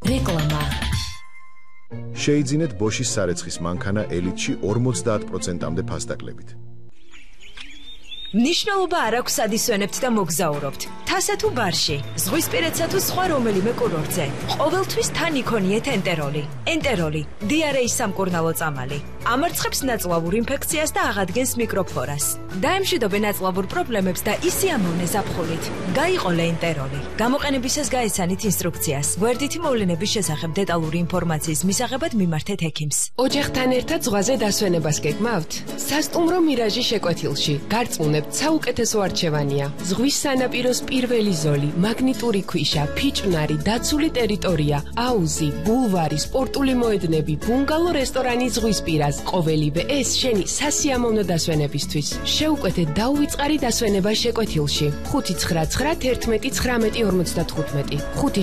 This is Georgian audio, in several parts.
რეკლამა. შეიძინეთ ბოშის სარეცხის მანქანა ელიტში 50%-მდე ფასდაკლებით. მნიშვნელობა არ აქვს სად ისვენებთ და მოგზაურობთ. თასა თუ ბარში, ზღვისპირეთსა თუ სხვა რომელიმე კურორტზე. ყოველთვის თან იქონიეთ ენტეროლი. ენტეროლი, დიარეის სამკურნალო წამალი. ამარცხებს ნაწლავურ ინფექციას და აღადგენს მიკროფლორას. დაემშვიდობენ ნაწლავურ პრობლემებს და ისიამოვნე ზაფხულით. გაიყოლე ენტეროლი. გამოყენებისას გაეცანით ინსტრუქციას. გვერდითი მოვლენების შესახებ დეტალური ინფორმაციის მისაღებად მიმართეთ ექიმს. ოჯახთან ერთად ზღვაზე დასვენებას გეგმავთ? სასტუმრო მირაჟი შეკვეთილში. გარწმუნებთ, საუკეთესო არჩევანია. ზღვის სანაპიროს პირველი ზოლი, მაგნიტური ქვიშა, ფიჭვნარი, დაცული ტერიტორია, აუზი, ბულვარი, სპორტული მოედნები, ბუნგალო რესტორანი ზღვისპირას. ყოველივე ეს შენი სასიამოვნო დასვენებისთვის. შეუკვეთეთ დაუვიწყარი დასვენება შეკვეთილში. 599111955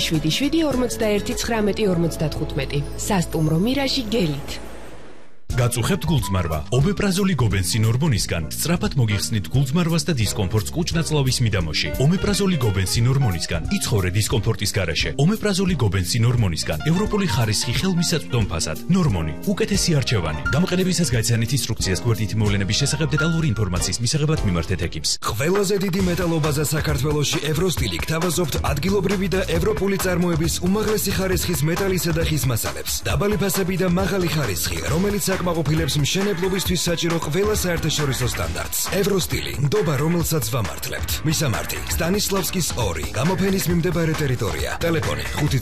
577411955 სასტუმრო მირაჟი გელით. გაწუხებთ გულწმარვა. ომეპრაზოლი გობენსინ ჰორმონისგან სწრაფად მოგიხსნით გულწმარვას და დისკომფორტს კუჭ-ნაწლავის მიდამოში. ომეპრაზოლი გობენსინ ჰორმონისგან იცხოვრე დისკომფორტის გარეშე. ომეპრაზოლი გობენსინ ჰორმონისგან ევროპული ხარისხი ხელმისაწვდომ ფასად. ნორმონი, უკეთესი არჩევანი. გამოყენებისას გაეცანით ინსტრუქციას გვერდითი მოვლენების შესახებ დეტალური ინფორმაციის მისაღებად მიმართეთ ექიმს. ყველაზე დიდი მეტალობაზე საქართველოში ევროსტილი გთავაზობთ ადგილობრივი და ევროპული წარმოების უმაღლესი ხარისხის მეტალისა და ხის მასალებს. დაბალი ფასები და მაღალი ხარისხი, რომელიც აკმაყოფილებს მშენებლობისთვის საჭირო ყველა საერთაშორისო სტანდარტს. ევროსტილი, ნდობა, რომელსაც ვამართლებთ. მისამართი: სტანისლავსკის 2, გამოფენის მიმდებარე ტერიტორია. ტელეფონი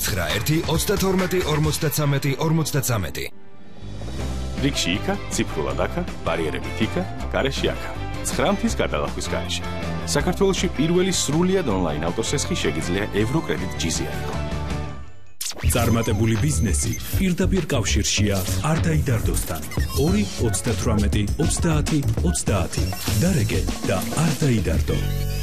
591 რიგში იქა, ციფრულად აქა, ბარიერებით იქა, გარეშე აქა. 9 მთის გადალახვის გარეშე. საქართველოში პირველი სრულიად ონლაინ ავტოსესხი შეგიძლია ევროკრედიტ GZI-ო. წარმატებული ბიზნესი პირდაპირ კავშირშია არ დაიდარდოსთან. 2 38 30 30 დარეგე და არ დაიდარდო.